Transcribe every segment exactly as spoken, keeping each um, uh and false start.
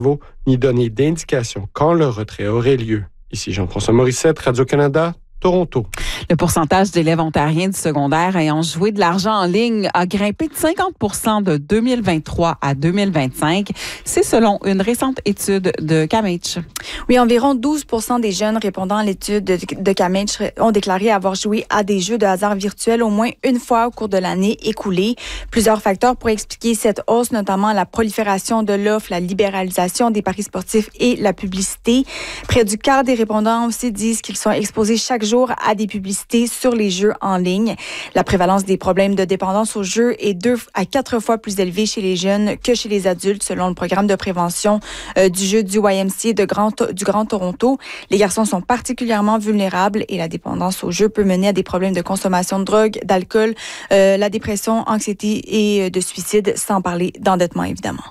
ni donner d'indication quand le retrait aurait lieu. Ici Jean-François Morissette, Radio-Canada, Toronto. Le pourcentage d'élèves ontariens du secondaire ayant joué de l'argent en ligne a grimpé de cinquante pour cent de deux mille vingt-trois à deux mille vingt-cinq. C'est selon une récente étude de Cambridge. Oui, environ douze pour cent des jeunes répondant à l'étude de, de Cambridge ont déclaré avoir joué à des jeux de hasard virtuels au moins une fois au cours de l'année écoulée. Plusieurs facteurs pourraient expliquer cette hausse, notamment la prolifération de l'offre, la libéralisation des paris sportifs et la publicité. Près du quart des répondants aussi disent qu'ils sont exposés chaque jour à des publicités sur les jeux en ligne. La prévalence des problèmes de dépendance aux jeux est deux à quatre fois plus élevée chez les jeunes que chez les adultes, selon le programme de prévention euh, du jeu du Y M C A de Grand, du Grand Toronto. Les garçons sont particulièrement vulnérables et la dépendance aux jeux peut mener à des problèmes de consommation de drogue, d'alcool, euh, la dépression, anxiété et de suicide, sans parler d'endettement, évidemment.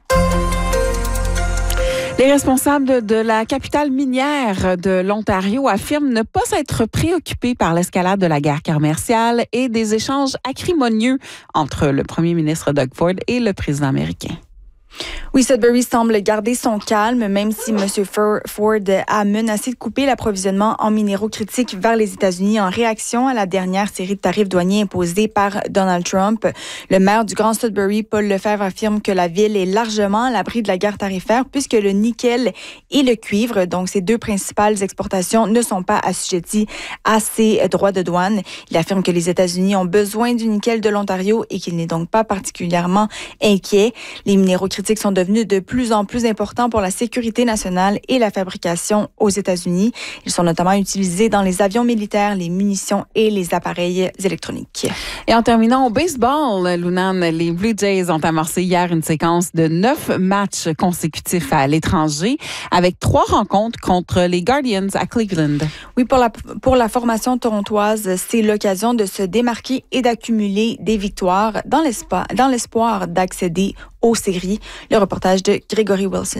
Les responsables de la capitale minière de l'Ontario affirment ne pas s'être préoccupés par l'escalade de la guerre commerciale et des échanges acrimonieux entre le premier ministre Doug Ford et le président américain. Oui, Sudbury semble garder son calme, même si M. Ford a menacé de couper l'approvisionnement en minéraux critiques vers les États-Unis en réaction à la dernière série de tarifs douaniers imposés par Donald Trump. Le maire du Grand Sudbury, Paul Lefebvre, affirme que la ville est largement à l'abri de la guerre tarifaire puisque le nickel et le cuivre, donc ces deux principales exportations, ne sont pas assujettis à ces droits de douane. Il affirme que les États-Unis ont besoin du nickel de l'Ontario et qu'il n'est donc pas particulièrement inquiet. Les minéraux critiques sont devenus de plus en plus importants pour la sécurité nationale et la fabrication aux États-Unis. Ils sont notamment utilisés dans les avions militaires, les munitions et les appareils électroniques. Et en terminant au baseball, Lunan, les Blue Jays ont amorcé hier une séquence de neuf matchs consécutifs à l'étranger avec trois rencontres contre les Guardians à Cleveland. Oui, pour la, pour la formation torontoise, c'est l'occasion de se démarquer et d'accumuler des victoires dans l'espoir, dans l'espoir d'accéder aux séries. Le reportage de Gregory Wilson.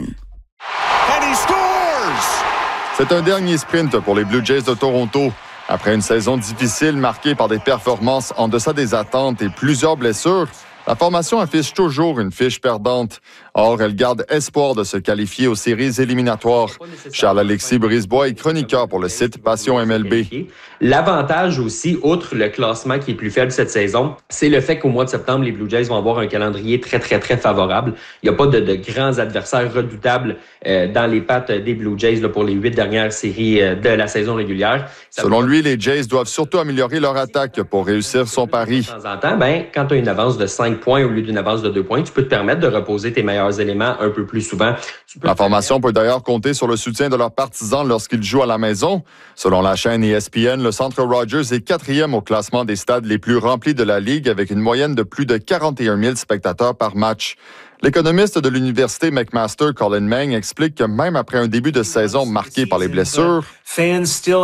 C'est un dernier sprint pour les Blue Jays de Toronto. Après une saison difficile marquée par des performances en deçà des attentes et plusieurs blessures, la formation affiche toujours une fiche perdante. Or, elle garde espoir de se qualifier aux séries éliminatoires. Charles-Alexis Brisebois est chroniqueur pour le site Passion M L B. L'avantage aussi, outre le classement qui est plus faible cette saison, c'est le fait qu'au mois de septembre, les Blue Jays vont avoir un calendrier très, très, très favorable. Il n'y a pas de, de grands adversaires redoutables euh, dans les pattes des Blue Jays là, pour les huit dernières séries euh, de la saison régulière. Ça Selon lui, les Jays doivent surtout améliorer leur attaque pour réussir son pari. De temps en temps, ben, quand tu as une avance de cinq points au lieu d'une avance de deux points, tu peux te permettre de reposer tes meilleurs éléments un peu plus souvent. La formation peut d'ailleurs compter sur le soutien de leurs partisans lorsqu'ils jouent à la maison. Selon la chaîne E S P N, le Centre Rogers est quatrième au classement des stades les plus remplis de la Ligue avec une moyenne de plus de quarante et un mille spectateurs par match. L'économiste de l'Université McMaster, Colin Meng, explique que même après un début de saison marqué par les blessures, les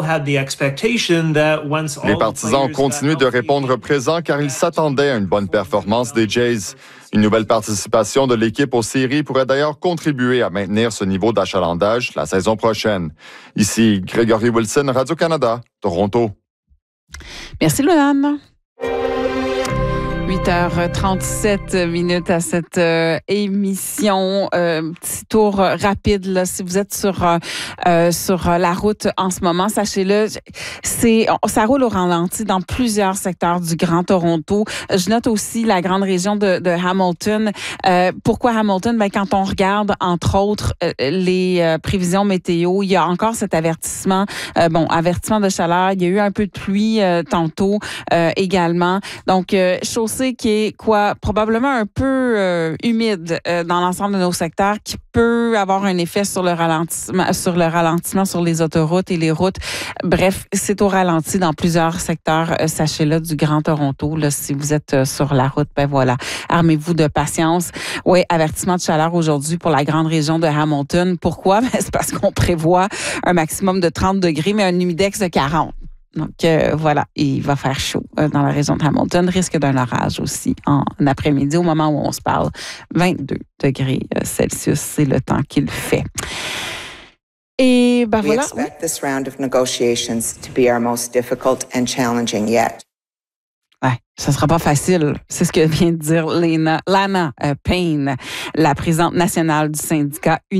partisans ont continué de répondre présents car ils s'attendaient à une bonne performance des Jays. Une nouvelle participation de l'équipe aux séries pourrait d'ailleurs contribuer à maintenir ce niveau d'achalandage la saison prochaine. Ici, Gregory Wilson, Radio-Canada, Toronto. Merci, Lunan. huit heures trente-sept minutes à cette euh, émission. Euh, petit tour rapide, là, si vous êtes sur euh, sur la route en ce moment, sachez-le, c'est ça roule au ralenti dans plusieurs secteurs du Grand Toronto. Je note aussi la grande région de, de Hamilton. Euh, pourquoi Hamilton? Ben, quand on regarde, entre autres, euh, les euh, prévisions météo, il y a encore cet avertissement, euh, bon, avertissement de chaleur. Il y a eu un peu de pluie euh, tantôt euh, également. Donc, euh, chaussée qui est quoi probablement un peu euh, humide euh, dans l'ensemble de nos secteurs, qui peut avoir un effet sur le ralentissement, sur le ralentissement sur les autoroutes et les routes. Bref, c'est au ralenti dans plusieurs secteurs, euh, sachez-le, du Grand Toronto. Là, si vous êtes euh, sur la route, ben voilà, armez-vous de patience. Oui, avertissement de chaleur aujourd'hui pour la grande région de Hamilton. Pourquoi? Ben, c'est parce qu'on prévoit un maximum de trente degrés, mais un humidex de quarante. Donc, euh, voilà, il va faire chaud euh, dans la région de Hamilton. Risque d'un orage aussi en après-midi, au moment où on se parle. vingt-deux degrés Celsius, c'est le temps qu'il fait. Et ben voilà. We expect this round of negotiations to be our most difficult and challenging yet. Ouais, ça sera pas facile. C'est ce que vient de dire Lana, Lana Payne, la présidente nationale du syndicat